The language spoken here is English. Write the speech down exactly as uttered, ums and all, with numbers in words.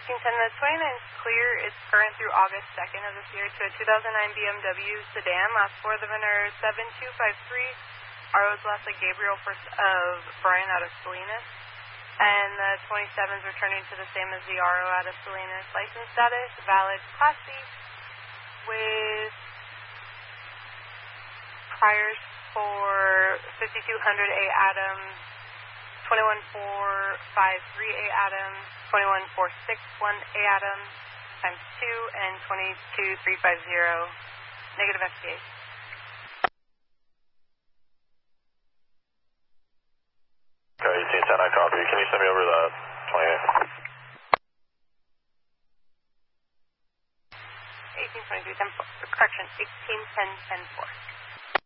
eighteen ten, the twenty-nine is clear. It's current through August second of this year to a two thousand nine B M W sedan. Last four of the V I N are seven two five three. R O's last like Gabriel, first of Brian out of Salinas. And the twenty-seven is returning to the same as the R O out of Salinas. License status, valid Class C with priors for fifty-two hundred A Adams, twenty-one four five three A Adams, twenty-one four six one A Adams, times two, and twenty-two three five zero. Negative F T A. Okay, eighteen ten, I copy. Can you send me over the twenty-eight? eighteen twenty-three, ten four. Correction, eighteen ten ten four.